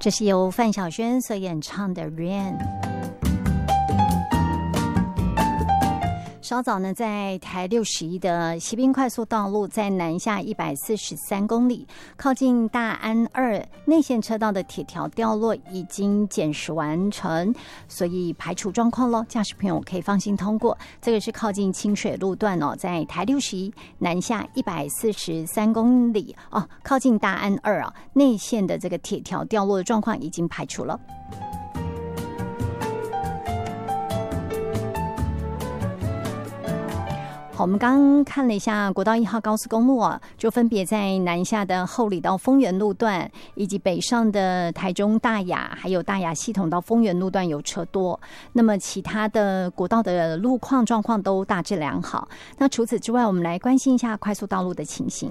这是由范晓萱所演唱的《Rain》。稍早呢，在台61的西滨快速道路，在南下143公里，靠近大安2内线车道的铁条掉落已经检视完成，所以排除状况咯，驾驶朋友可以放心通过。这个是靠近清水路段哦，在台61南下143公里哦，靠近大安2啊，内线的这个铁条掉落的状况已经排除了。好，我们刚刚看了一下国道1号高速公路啊，就分别在南下的后里到丰原路段，以及北上的台中大雅，还有大雅系统到丰原路段有车多。那么其他的国道的路况状况都大致良好。那除此之外，我们来关心一下快速道路的情形。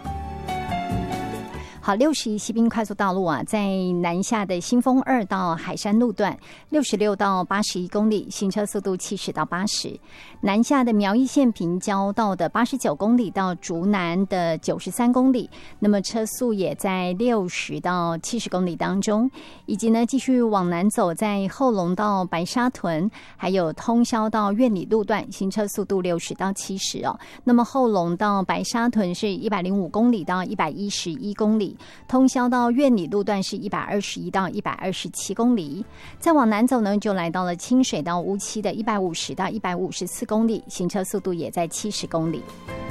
好，61西滨快速道路啊，在南下的新丰2到海山路段66到81公里，行车速度70到80；南下的苗栗县平交道的89公里到竹南的93公里，那么车速也在60到70公里当中。以及呢，继续往南走，在后龙到白沙屯，还有通霄到苑里路段，行车速度60到70哦。那么后龙到白沙屯是105公里到111公里。通霄到苑里路段是121到127公里，再往南走呢，就来到了清水到乌溪的150到154公里，行车速度也在70公里。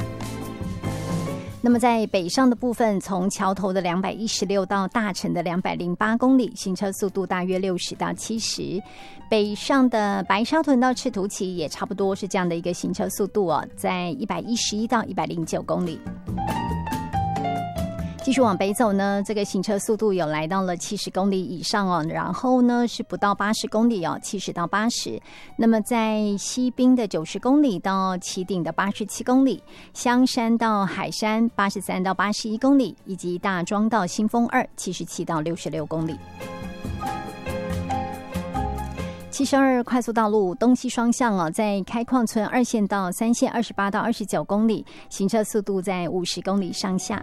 那么在北上的部分，从桥头的216到大城的208公里，行车速度大约60到70。北上的白沙屯到赤土崎也差不多是这样的一个行车速度哦，在111到109公里。继续往北走呢，这个行车速度有来到了70公里以上哦，然后呢是不到80公里哦，70到80。那么在西滨的90公里到旗顶的87公里，香山到海山83到81公里，以及大庄到新丰2 77到66公里。72快速道路东西双向哦，在开矿村2线到3线28到29公里，行车速度在50公里上下。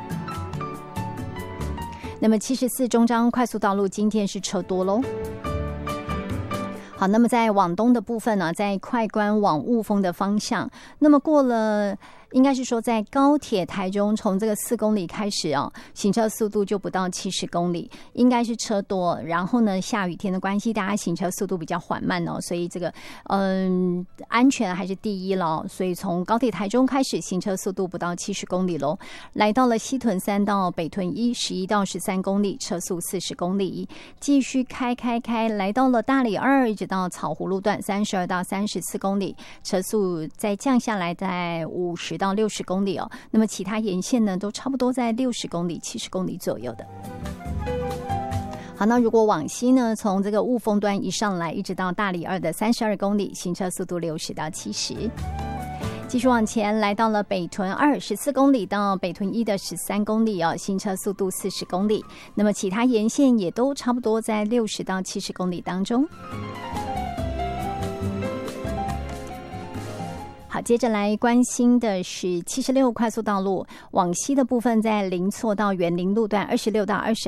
那么74中彰快速道路今天是车多咯。好，那么在往东的部分呢，在快关往雾峰的方向，那么过了应该是说在高铁台中从这个4公里开始哦，行车速度就不到70公里，应该是车多。然后呢，下雨天的关系，大家行车速度比较缓慢哦，所以这个安全还是第一咯。所以从高铁台中开始，行车速度不到70公里咯。来到了西屯3到北屯1 11到13公里，车速40公里，继续开，来到了大里2一直到草湖路段32到34公里，车速再降下来在50到60公里哦。那么其他沿线呢，都差不多在60公里、70公里左右的。好，那如果往西呢，从这个雾峰端一上来，一直到大里2的32公里，行车速度60到70。继续往前，来到了北屯2 14公里到北屯1的13公里哦，行车速度40公里。那么其他沿线也都差不多在60到70公里当中。好，接着来关心的是76快速道路往西的部分，在林厝到园林路段26到22